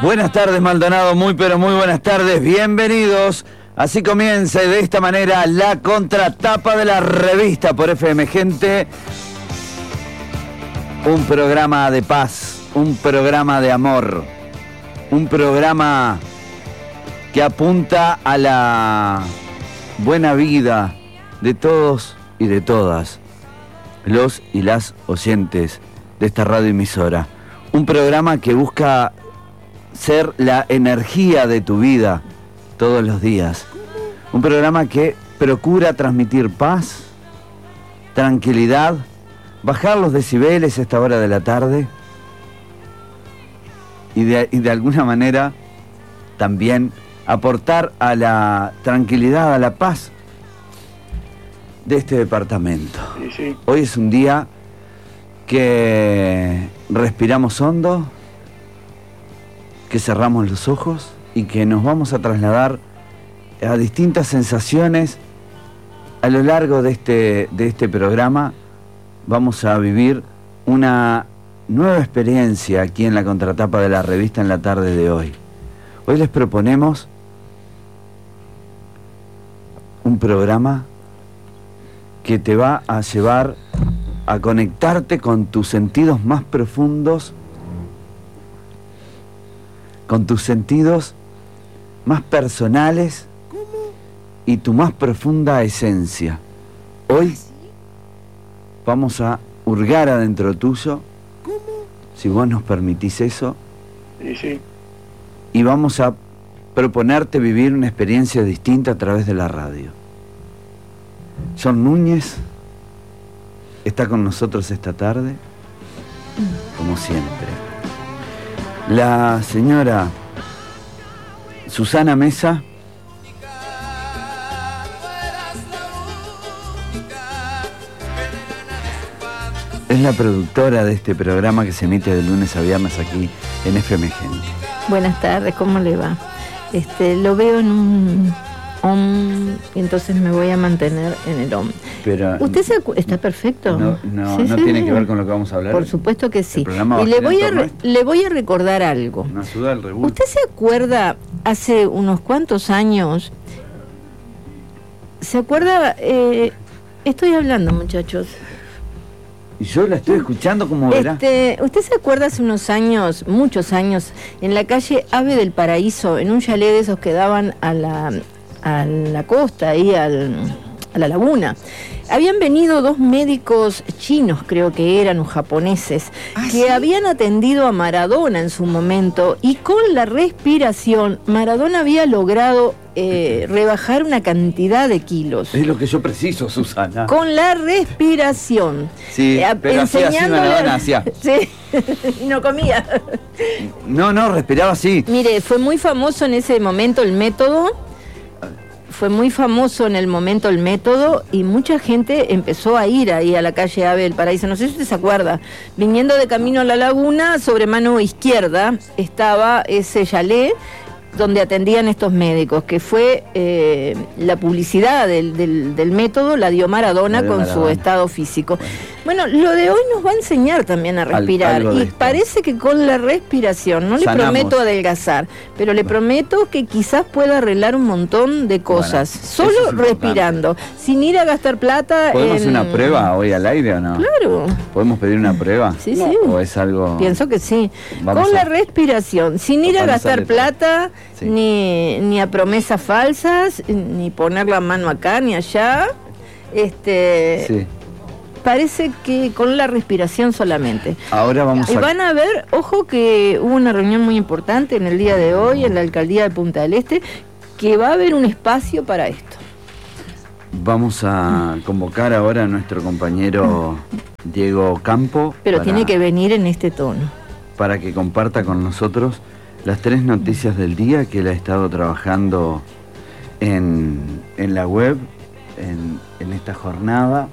Buenas tardes, Maldonado, muy pero muy buenas tardes, bienvenidos. Así comienza de esta manera la contratapa de la revista por FM Gente. Un programa de paz, un programa de amor, un programa que apunta a la buena vida de todos y de todas los y las oyentes de esta radioemisora. Un programa que busca ser la energía de tu vida todos los días. Un programa que procura transmitir paz, tranquilidad, bajar los decibeles a esta hora de la tarde y de alguna manera también aportar a la tranquilidad, a la paz de este departamento. Sí. Hoy es un día que respiramos hondo, que cerramos los ojos y que nos vamos a trasladar a distintas sensaciones a lo largo de este programa. Vamos a vivir una nueva experiencia aquí en la contratapa de la revista en la tarde de hoy. Hoy les proponemos un programa que te va a llevar a conectarte con tus sentidos más profundos, con tus sentidos más personales y tu más profunda esencia. Hoy vamos a hurgar adentro tuyo, si vos nos permitís eso, sí. Y vamos a proponerte vivir una experiencia distinta a través de la radio. John Núñez está con nosotros esta tarde, como siempre. La señora Susana Mesa es la productora de este programa que se emite de lunes a viernes aquí en FM Gente. Buenas tardes, ¿cómo le va? Lo veo en un y entonces me voy a mantener en el OM. Pero ¿usted está perfecto? No sí. Tiene que ver con lo que vamos a hablar. Por supuesto que sí. Y le voy a recordar algo. Una ayuda al rebú. ¿Usted se acuerda hace unos cuantos años? ¿Se acuerda? Estoy hablando, muchachos. Y yo la estoy escuchando, como verá. ¿Usted se acuerda hace unos años, muchos años, en la calle Ave del Paraíso, en un chalet de esos que daban a la costa, ahí a la laguna? Habían venido dos médicos chinos, creo que eran, o japoneses, que habían atendido a Maradona en su momento, y con la respiración, Maradona había logrado rebajar una cantidad de kilos. Es lo que yo preciso, Susana. Con la respiración. Sí, pero así Maradona hacía. Sí, y no comía. No, respiraba así. Mire, fue muy famoso en ese momento el método. Fue muy famoso en el momento el método y mucha gente empezó a ir ahí a la calle Ave del Paraíso. No sé si usted se acuerda. Viniendo de camino a la laguna, sobre mano izquierda estaba ese chalet donde atendían estos médicos, que fue la publicidad del método, la dio Maradona con su estado físico. Bueno, lo de hoy nos va a enseñar también a respirar, y parece que con la respiración, no le prometo adelgazar, pero le prometo que quizás pueda arreglar un montón de cosas, solo respirando, sin ir a gastar plata. ¿Podemos hacer una prueba hoy al aire o no? Claro. ¿Podemos pedir una prueba? Sí, sí. ¿O es algo...? Pienso que sí. Con la respiración, sin ir a gastar plata, sí, ni a promesas falsas, ni poner la mano acá ni allá. Sí. Parece que con la respiración solamente. Ahora vamos a... Van a ver, ojo, que hubo una reunión muy importante en el día de hoy en la alcaldía de Punta del Este, que va a haber un espacio para esto. Vamos a convocar ahora a nuestro compañero Diego Campo. Pero tiene que venir en este tono. Para que comparta con nosotros las 3 noticias del día que él ha estado trabajando en la web, en esta jornada.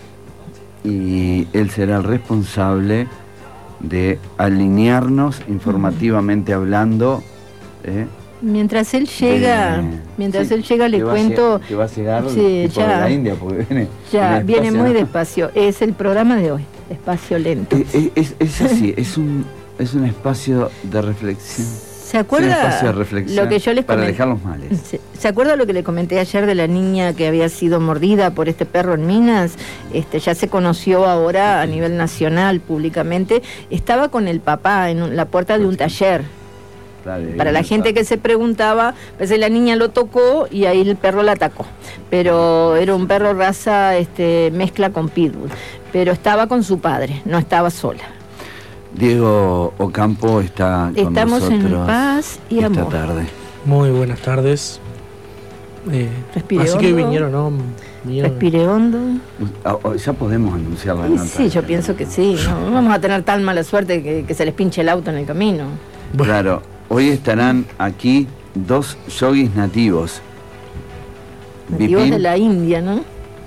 Y él será el responsable de alinearnos informativamente hablando. Mientras él llega, le cuento que va a llegar sí, tipo de la India, porque viene muy despacio. Es el programa de hoy, Espacio Lento. Es así, es un espacio de reflexión. ¿Se acuerda espacio de reflexión lo que yo les para comenté? alejar los males. ¿Se acuerda lo que le comenté ayer de la niña que había sido mordida por este perro en Minas? Ya se conoció ahora a nivel nacional, públicamente. Estaba con el papá en la puerta de un taller. Claro, Para la gente que se preguntaba, pues la niña lo tocó y ahí el perro la atacó. Pero era un perro raza mezcla con pitbull. Pero estaba con su padre, no estaba sola. Diego Ocampo está con Estamos nosotros en paz y esta amor. tarde. Muy buenas tardes. Respire Así que hondo. vinieron, ¿no? Respire hondo. Ya podemos anunciar la Y nota. sí, yo pienso que sí. No vamos a tener tan mala suerte que se les pinche el auto en el camino. Bueno. Claro, hoy estarán aquí 2 yogis nativos. Nativos Bipin, de la India, ¿no?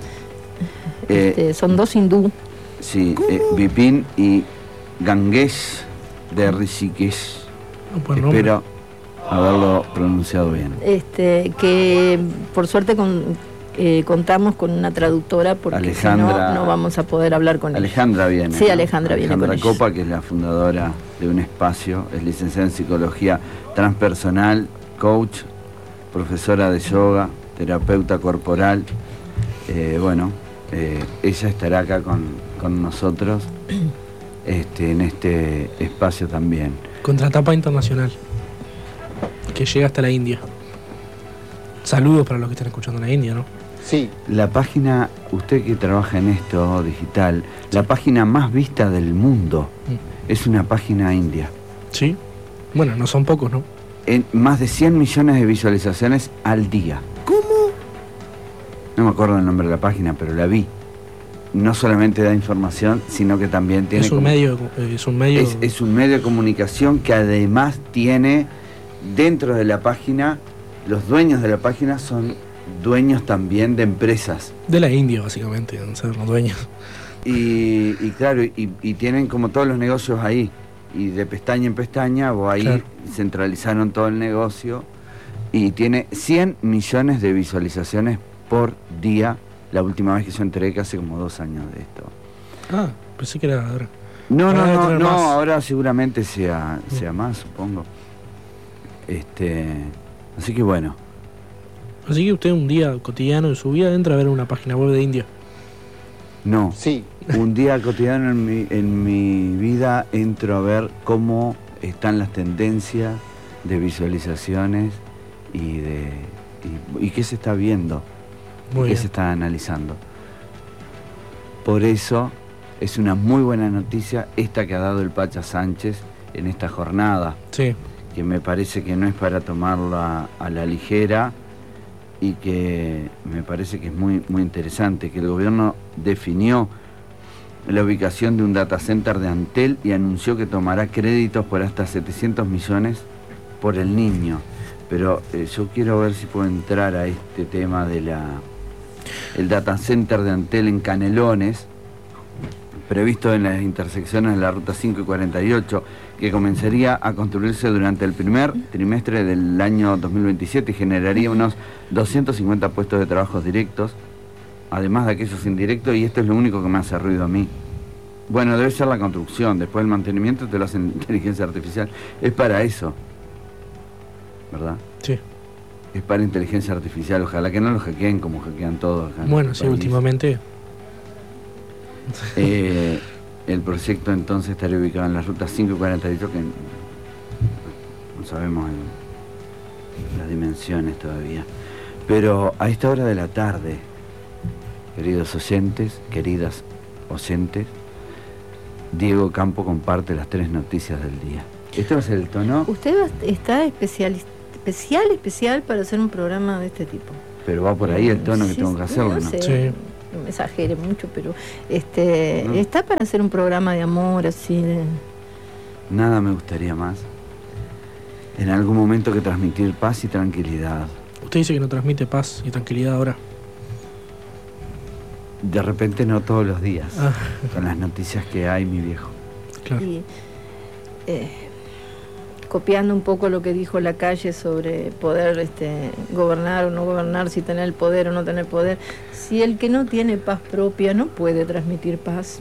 Son 2 hindú. sí, Bipin y Gangesh de Rishikesh. Buen nombre. Espero haberlo pronunciado bien. Que por suerte contamos con una traductora porque si Alejandra- no vamos a poder hablar con ella. Alejandra viene. Sí, ¿no? Alejandra viene con Alejandra ellos. Copa, que es la fundadora de Un Espacio, es licenciada en psicología transpersonal, coach, profesora de yoga, terapeuta corporal. Ella estará acá con nosotros en este espacio también. Contratapa internacional. Que llega hasta la India. Saludos para los que están escuchando en la India, ¿no? Sí, La página, usted que trabaja en esto digital, la página más vista del mundo es una página india. Sí. Bueno, no son pocos, ¿no? En más de 100 millones de visualizaciones al día. ¿Cómo? No me acuerdo el nombre de la página, pero la vi. No solamente da información, sino que también tiene... Es un medio. Es un medio de comunicación que además tiene dentro de la página, los dueños de la página son dueños también de empresas. de la India, básicamente, deben ser los dueños. Y claro, y tienen como todos los negocios ahí. Y de pestaña en pestaña, vos ahí Claro. centralizaron todo el negocio. Y tiene 100 millones de visualizaciones por día. La última vez que yo entré, que hace como 2 años de esto. Ah, pensé que era ahora. No, Ahora debe tener más. ahora seguramente sea más, supongo. Así que bueno. Así que usted un día cotidiano de su vida entra a ver una página web de India. No. sí. Un día cotidiano en mi vida entro a ver cómo están las tendencias de visualizaciones y qué se está viendo, Muy y qué bien. se está analizando. Por eso es una muy buena noticia esta que ha dado el Pacha Sánchez en esta jornada, Sí. que me parece que no es para tomarla a la ligera y que me parece que es muy, muy interesante, que el gobierno definió la ubicación de un data center de Antel y anunció que tomará créditos por hasta 700 millones por el niño. Pero yo quiero ver si puedo entrar a este tema de el data center de Antel en Canelones, previsto en las intersecciones de la Ruta 5 y 48, que comenzaría a construirse durante el primer trimestre del año 2027 y generaría unos 250 puestos de trabajo directos, además de aquellos indirectos, y esto es lo único que me hace ruido a mí. Bueno, debe ser la construcción, después el mantenimiento te lo hace inteligencia artificial. Es para eso, ¿verdad? Sí. Es para inteligencia artificial, ojalá que no lo hackeen como hackean todos acá en Bueno, este sí, país. últimamente. El proyecto entonces estaría ubicado en la ruta 5 y 48, que no sabemos las dimensiones todavía. Pero a esta hora de la tarde, queridos oyentes, queridas oyentes, Diego Campo comparte las 3 noticias del día. Este va a ser el tono, Usted está especial para hacer un programa de este tipo. pero va por ahí el tono que Sí, tengo que hacerlo, ¿no? sé, Sí. no me exagere mucho, pero está para hacer un programa de amor así de... Nada me gustaría más en algún momento que transmitir paz y tranquilidad. Usted dice que no transmite paz y tranquilidad ahora. De repente no todos los días, Ah, con las noticias que hay, mi viejo. claro. Y, copiando un poco lo que dijo Lacalle sobre poder gobernar o no gobernar, si tener el poder o no tener poder. Si el que no tiene paz propia no puede transmitir paz.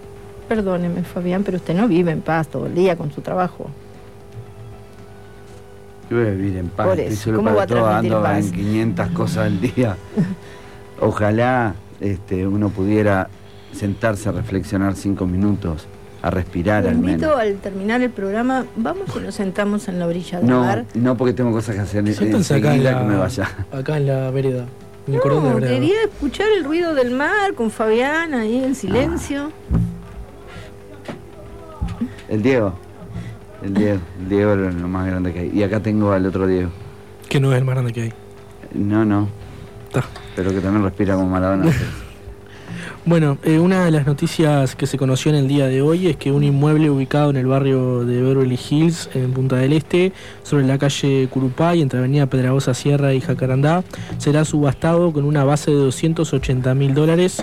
Perdóneme, Fabián, pero usted no vive en paz todo el día con su trabajo. Yo voy a vivir en paz, Por estoy eso, solo ¿cómo va para a todo, transmitir ando paz? en 500 cosas al día. Ojalá uno pudiera sentarse a reflexionar 5 minutos, a respirar Lo al invito menos. al terminar el programa, vamos y nos sentamos en la orilla del No, mar. no porque tengo cosas que hacer Siéntense acá en enseguida que me vaya. acá en la vereda. En el cordón de la No, vereda. quería escuchar el ruido del mar con Fabián ahí en silencio. El Diego es lo más grande que hay. Y acá tengo al otro Diego. Que no es el más grande que hay. No, Está. pero que también respira como Maradona. Bueno, una de las noticias que se conoció en el día de hoy es que un inmueble ubicado en el barrio de Beverly Hills, en Punta del Este, sobre la calle Curupay, entre Avenida Pedragosa Sierra y Jacarandá, será subastado con una base de $280.000.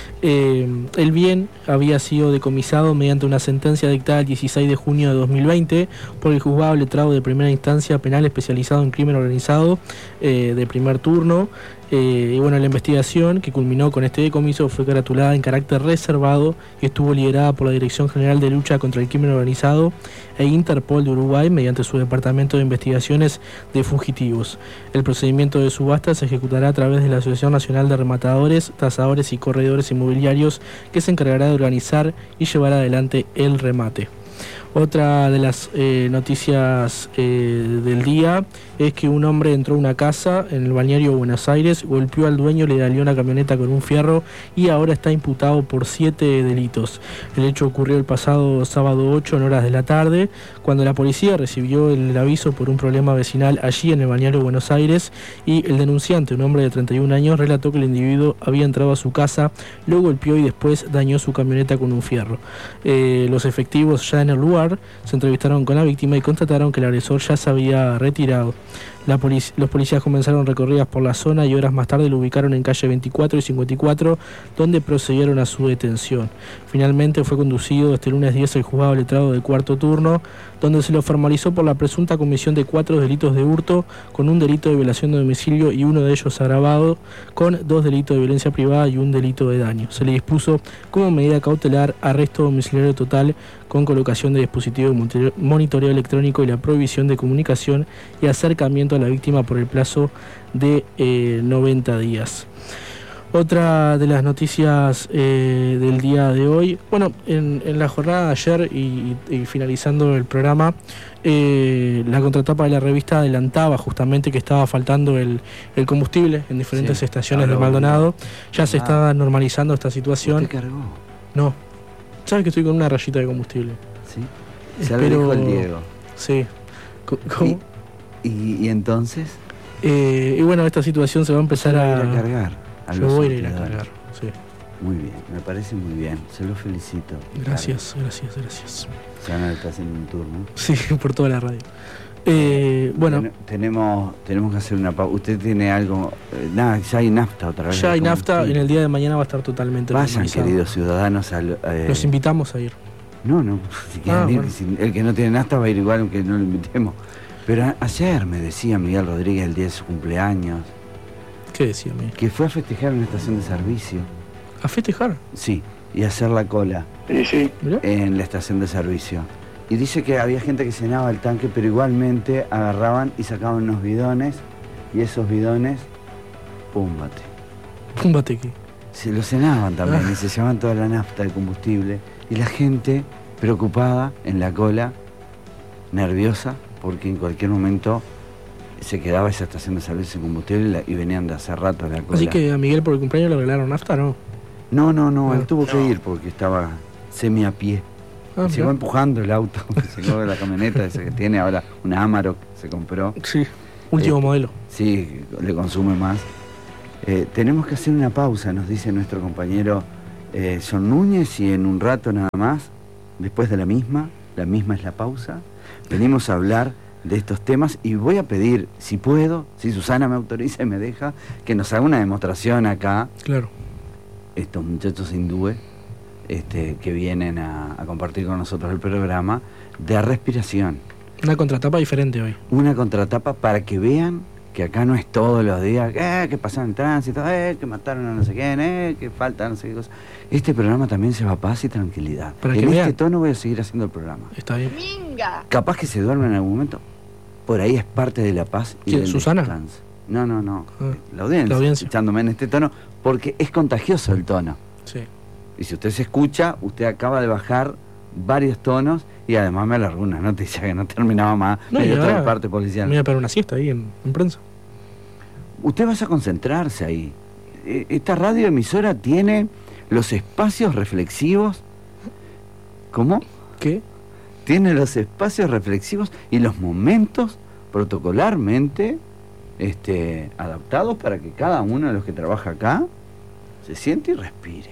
El bien había sido decomisado mediante una sentencia dictada el 16 de junio de 2020 por el juzgado letrado de primera instancia penal especializado en crimen organizado de primer turno. Y bueno, la investigación que culminó con este decomiso fue caratulada en carácter reservado y estuvo liderada por la Dirección General de Lucha contra el Crimen Organizado e Interpol de Uruguay mediante su Departamento de Investigaciones de Fugitivos. El procedimiento de subasta se ejecutará a través de la Asociación Nacional de Rematadores, Tasadores y Corredores Inmobiliarios, que se encargará de organizar y llevar adelante el remate. Otra de las noticias del día es que un hombre entró a una casa en el balneario de Buenos Aires, golpeó al dueño, le dalió una camioneta con un fierro y ahora está imputado por 7 delitos. El hecho ocurrió el pasado sábado 8 en horas de la tarde, cuando la policía recibió el aviso por un problema vecinal allí en el balneario de Buenos Aires, y el denunciante, un hombre de 31 años, relató que el individuo había entrado a su casa, lo golpeó y después dañó su camioneta con un fierro. Los efectivos ya en el lugar se entrevistaron con la víctima y constataron que el agresor ya se había retirado. Los policías comenzaron recorridas por la zona y horas más tarde lo ubicaron en calle 24 y 54, donde procedieron a su detención. Finalmente fue conducido este lunes 10 al juzgado letrado de cuarto turno, donde se lo formalizó por la presunta comisión de 4 delitos de hurto, con un delito de violación de domicilio y uno de ellos agravado, con 2 delitos de violencia privada y un delito de daño. Se le dispuso como medida cautelar arresto domiciliario total con colocación de dispositivo de monitoreo electrónico y la prohibición de comunicación y acercamiento a la víctima por el plazo de 90 días. Otra de las noticias del día de hoy, bueno, en la jornada de ayer y finalizando el programa, la contratapa de la revista adelantaba justamente que estaba faltando el combustible en diferentes estaciones de Maldonado. Ya se está normalizando esta situación. ¿Usted cargó? No. ¿Sabes que estoy con una rayita de combustible? Sí. Se lo dijo el Diego. Sí. ¿Cómo? ¿Y entonces? Y bueno, esta situación se va a empezar a ir a cargar. Yo voy a ir a cargar, sí. Muy bien, me parece muy bien. Se lo felicito. Gracias. Se van a estar haciendo un turno. Sí, por toda la radio. Bueno, tenemos que hacer una pausa. ¿Usted tiene algo? Nada, ya hay nafta otra vez. Ya hay nafta, en el día de mañana va a estar totalmente Vayan, normalizado. queridos ciudadanos. Los invitamos a ir. No, si quieren ir, bueno. el que no tiene nafta va a ir igual aunque no lo invitemos. Pero ayer me decía Miguel Rodríguez el día de su cumpleaños. ¿Qué decía Miguel? Que fue a festejar en una estación de servicio. ¿A festejar? Sí, y a hacer la cola. Sí. En la estación de servicio. Y dice que había gente que llenaba el tanque, pero igualmente agarraban y sacaban unos bidones, y esos bidones, púmbate. ¿Púmbate qué? Se los llenaban también y se llevaban toda la nafta de combustible. Y la gente preocupada en la cola, nerviosa, porque en cualquier momento se quedaba esa estación de servicio sin combustible y venían de hace rato a la cola. Así que a Miguel por el cumpleaños le regalaron nafta, ¿no? No, él tuvo que ir porque estaba semi a pie. Se va empujando el auto, se quedó de la camioneta esa que tiene ahora, una Amarok se compró. Sí, último modelo. Sí, le consume más. Tenemos que hacer una pausa, nos dice nuestro compañero John Núñez, y en un rato nada más, después de la misma es la pausa, venimos a hablar de estos temas y voy a pedir, si puedo, si Susana me autoriza y me deja, que nos haga una demostración acá. Claro. Estos muchachos hindúes que vienen a compartir con nosotros el programa, de respiración. Una contratapa diferente hoy. Una contratapa para que vean que acá no es todos los días que pasaron en tránsito, que mataron a no sé quién, que falta no sé qué cosa. Este programa también se va a paz y tranquilidad. Para que en vean. este tono voy a seguir haciendo el programa. Está bien. ¡Minga! Capaz que se duermen en algún momento, por ahí es parte de la paz y del ¿Susana? descanso. No. Ah, La audiencia, audiencia. echándome en este tono, porque es contagioso el tono. Sí. Y si usted se escucha, usted acaba de bajar varios tonos y además me alargó una noticia que no terminaba más. No, me y dio toda ahora la parte policial. Me voy a pegar una siesta ahí en prensa. Usted va a concentrarse ahí. Esta radioemisora tiene los espacios reflexivos. ¿Cómo? ¿Qué? Tiene los espacios reflexivos y los momentos protocolarmente adaptados para que cada uno de los que trabaja acá se siente y respire.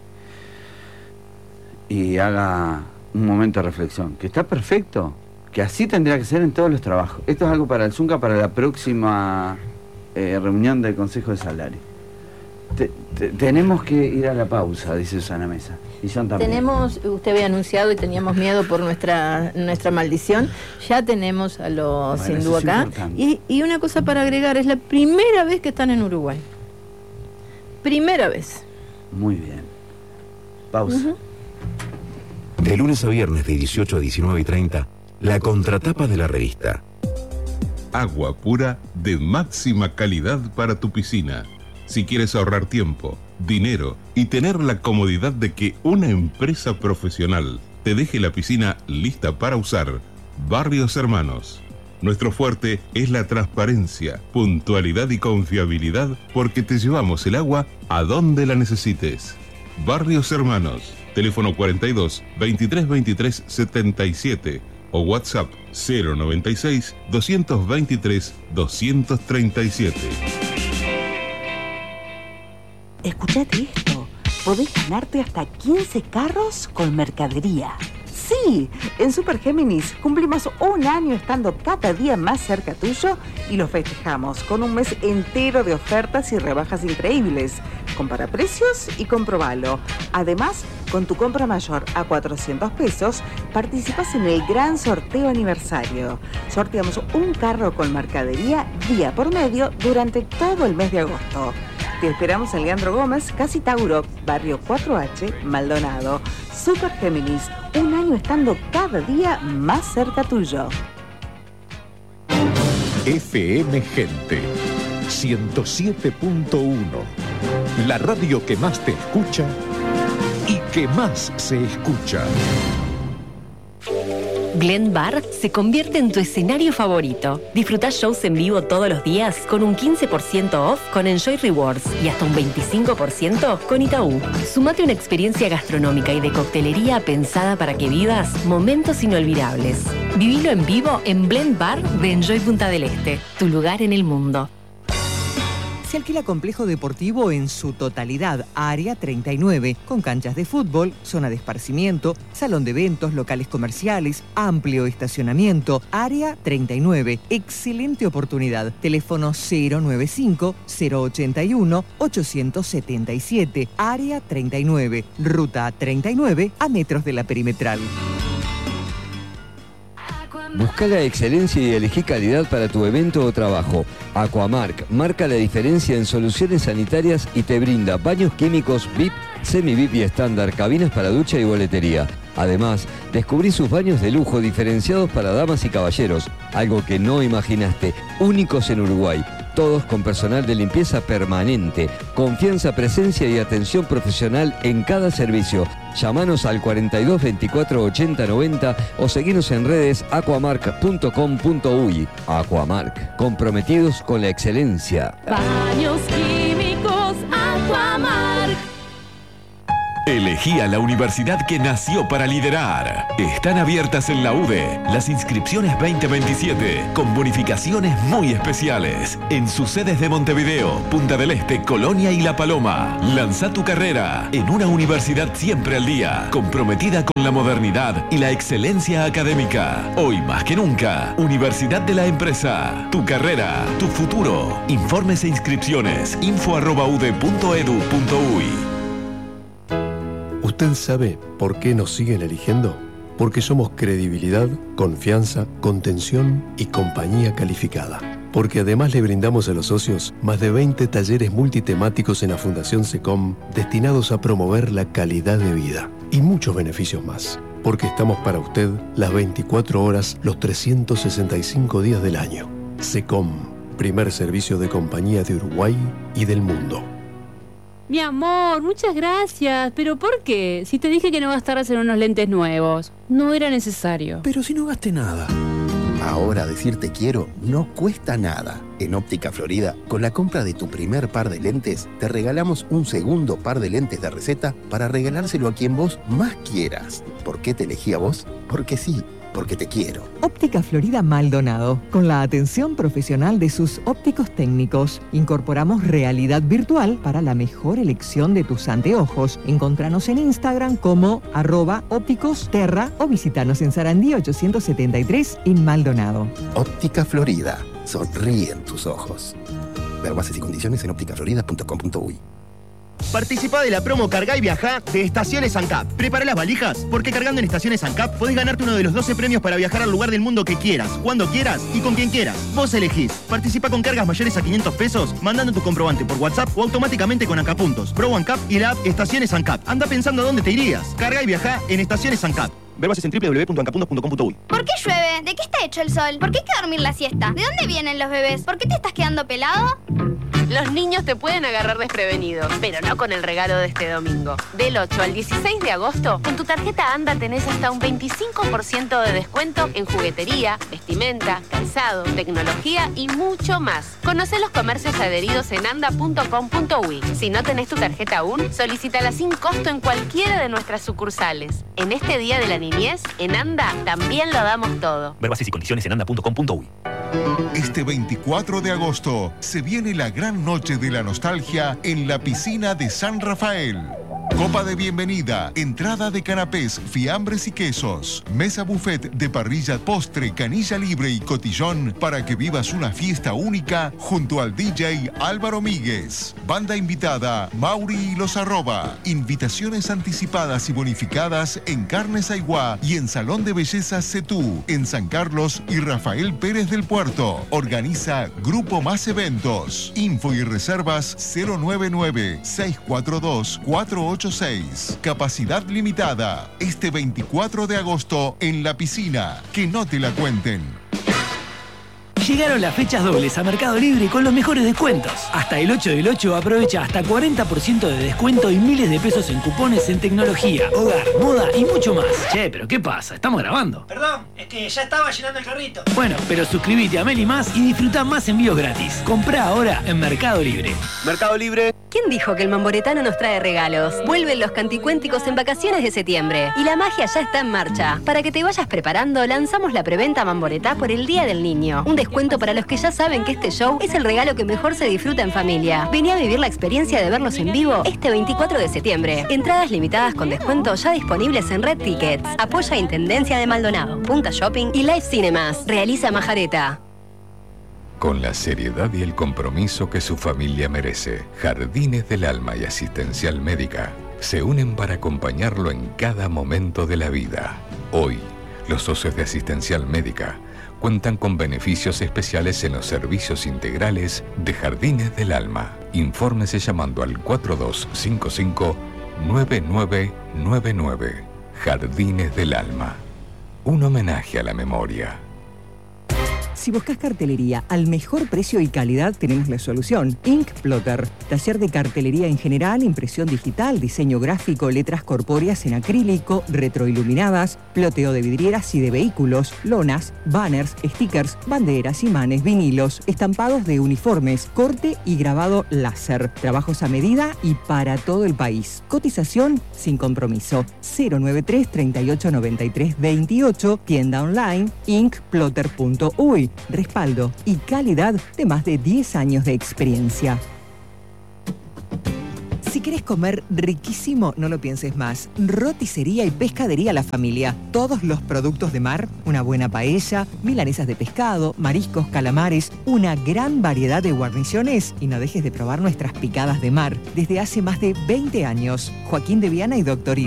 Y haga un momento de reflexión. Que está perfecto. Que así tendría que ser en todos los trabajos. Esto es algo para el Zunca, para la próxima reunión del Consejo de Salario. Tenemos que ir a la pausa, dice Susana Mesa. Y John también. Usted había anunciado y teníamos miedo por nuestra maldición. Ya tenemos a los hindú acá. Y una cosa para agregar, es la primera vez que están en Uruguay. Primera vez. Muy bien. Pausa. De lunes a viernes de 18 a 19:30, la contratapa de la revista. Agua pura de máxima calidad para tu piscina. Si quieres ahorrar tiempo, dinero y tener la comodidad de que una empresa profesional te deje la piscina lista para usar, Barrios Hermanos. Nuestro fuerte es la transparencia, puntualidad y confiabilidad porque te llevamos el agua a donde la necesites. Barrios Hermanos, teléfono 42 23 23 77 o WhatsApp 096 223 237. Escuchate esto, podés ganarte hasta 15 carros con mercadería. Sí, en Super Géminis cumplimos un año estando cada día más cerca tuyo y lo festejamos con un mes entero de ofertas y rebajas increíbles. Compara precios y comprobalo. Además, con tu compra mayor a 400 pesos, participas en el gran sorteo aniversario. Sorteamos un carro con mercadería día por medio durante todo el mes de agosto. Te esperamos en Leandro Gómez, Casi Tauro, barrio 4H, Maldonado. Super Géminis, un año estando cada día más cerca tuyo. FM Gente 107.1, la radio que más te escucha y que más se escucha. Glen Bar se convierte en tu escenario favorito. Disfruta shows en vivo todos los días con un 15% off con Enjoy Rewards y hasta un 25% con Itaú. Sumate una experiencia gastronómica y de coctelería pensada para que vivas momentos inolvidables. Vivilo en vivo en Blend Bar de Enjoy Punta del Este, tu lugar en el mundo. Se alquila complejo deportivo en su totalidad, Área 39, con canchas de fútbol, zona de esparcimiento, salón de eventos, locales comerciales, amplio estacionamiento. Área 39, excelente oportunidad. Teléfono 095-081-877. Área 39, ruta 39, a metros de la perimetral. Busca la excelencia y elegí calidad para tu evento o trabajo. Aquamark marca la diferencia en soluciones sanitarias y te brinda baños químicos VIP, semi-VIP y estándar, cabinas para ducha y boletería. Además, descubrí sus baños de lujo diferenciados para damas y caballeros, algo que no imaginaste, únicos en Uruguay. Todos con personal de limpieza permanente, confianza, presencia y atención profesional en cada servicio. Llámanos al 42 24 80 90 o seguinos en redes aquamark.com.uy. Aquamark, comprometidos con la excelencia. Baños químicos Aquamark. Elegí a la universidad que nació para liderar. Están abiertas en la UDE las inscripciones 2027 con bonificaciones muy especiales en sus sedes de Montevideo, Punta del Este, Colonia y La Paloma. Lanza tu carrera en una universidad siempre al día, comprometida con la modernidad y la excelencia académica. Hoy más que nunca, Universidad de la Empresa. Tu carrera, tu futuro. Informes e inscripciones info@ude.edu.uy. ¿Usted sabe por qué nos siguen eligiendo? Porque somos credibilidad, confianza, contención y compañía calificada. Porque además le brindamos a los socios más de 20 talleres multitemáticos en la Fundación SECOM destinados a promover la calidad de vida y muchos beneficios más. porque estamos para usted las 24 horas, los 365 días del año. SECOM, primer servicio de compañía de Uruguay y del mundo. Mi amor, muchas gracias. ¿Pero por qué? Si te dije que no gastaras en unos lentes nuevos. No era necesario. Pero si no gasté nada. Ahora decir te quiero no cuesta nada. En Óptica Florida, con la compra de tu primer par de lentes, te regalamos un segundo par de lentes de receta para regalárselo a quien vos más quieras. ¿Por qué te elegí a vos? Porque sí, porque te quiero. Óptica Florida Maldonado, con la atención profesional de sus ópticos técnicos. Incorporamos realidad virtual para la mejor elección de tus anteojos. Encontranos en Instagram como @ópticosterra o visitanos en Sarandí 873 en Maldonado. Óptica Florida. Sonríen tus ojos. Ver bases y condiciones en ópticaflorida.com.uy. Participa de la promo Cargá y Viajá de Estaciones ANCAP. Prepara las valijas, porque cargando en Estaciones ANCAP podés ganarte uno de los 12 premios para viajar al lugar del mundo que quieras, cuando quieras y con quien quieras. Vos elegís. Participa con cargas mayores a 500 pesos, mandando tu comprobante por WhatsApp o automáticamente con ANCAP Puntos, Pro ANCAP y la app Estaciones ANCAP. Anda pensando a dónde te irías. Cargá y Viajá en Estaciones ANCAP. Ver bases en www.ancapundos.com.uy. ¿Por qué llueve? ¿De qué está hecho el sol? ¿Por qué hay que dormir la siesta? ¿De dónde vienen los bebés? ¿Por qué te estás quedando pelado? Los niños te pueden agarrar desprevenidos, pero no con el regalo de este domingo. Del 8 al 16 de agosto, con tu tarjeta ANDA tenés hasta un 25% de descuento en juguetería, vestimenta, calzado, tecnología y mucho más. Conocé los comercios adheridos en anda.com.uy. Si no tenés tu tarjeta aún, solicítala sin costo en cualquiera de nuestras sucursales. En este Día de la Niñez, en ANDA también lo damos todo. Ver bases y condiciones en anda.com.uy. Este 24 de agosto se viene la gran noche de la nostalgia en la piscina de San Rafael. Copa de bienvenida, entrada de canapés, fiambres y quesos, mesa buffet de parrilla, postre, canilla libre y cotillón para que vivas una fiesta única junto al DJ Álvaro Míguez. Banda invitada, Mauri y los Arroba. Invitaciones anticipadas y bonificadas en Carnes Aiguá y en Salón de Belleza Cetú, en San Carlos y Rafael Pérez del Puerto. Organiza Grupo Más Eventos. Info y reservas 099-642-486. Capacidad limitada. Este 24 de agosto en la piscina. Que no te la cuenten. Llegaron las fechas dobles a Mercado Libre con los mejores descuentos. Hasta el 8 del 8 aprovecha hasta 40% de descuento y miles de pesos en cupones en tecnología, hogar, moda y mucho más. Che, pero ¿qué pasa? Estamos grabando. Perdón, es que ya estaba llenando el carrito. Bueno, pero suscríbete a Meli Más y disfruta más envíos gratis. Comprá ahora en Mercado Libre. Mercado Libre. ¿Quién dijo que el Mamboretano nos trae regalos? Vuelven los canticuénticos en vacaciones de septiembre y la magia ya está en marcha. Para que te vayas preparando, lanzamos la preventa Mamboretá por el Día del Niño. Un descuento para los que ya saben que este show es el regalo que mejor se disfruta en familia. Vení a vivir la experiencia de verlos en vivo este 24 de septiembre. Entradas limitadas con descuento ya disponibles en Red Tickets. Apoya Intendencia de Maldonado, Punta Shopping y Live Cinemas. Realiza Majareta. Con la seriedad y el compromiso que su familia merece, Jardines del Alma y Asistencial Médica se unen para acompañarlo en cada momento de la vida. Hoy, los socios de Asistencial Médica cuentan con beneficios especiales en los servicios integrales de Jardines del Alma. Infórmese llamando al 4255-9999. Jardines del Alma. Un homenaje a la memoria. Si buscas cartelería al mejor precio y calidad, tenemos la solución. Ink Plotter. Taller de cartelería en general, impresión digital, diseño gráfico, letras corpóreas en acrílico, retroiluminadas, ploteo de vidrieras y de vehículos, lonas, banners, stickers, banderas, imanes, vinilos, estampados de uniformes, corte y grabado láser. Trabajos a medida y para todo el país. Cotización sin compromiso. 093 38 93 28. Tienda online inkplotter.uy. Respaldo y calidad de más de 10 años de experiencia. Si querés comer riquísimo, no lo pienses más. Roticería y pescadería La Familia. Todos los productos de mar, una buena paella, milanesas de pescado, mariscos, calamares, una gran variedad de guarniciones y no dejes de probar nuestras picadas de mar. Desde hace más de 20 años. Joaquín de Viana y Dr.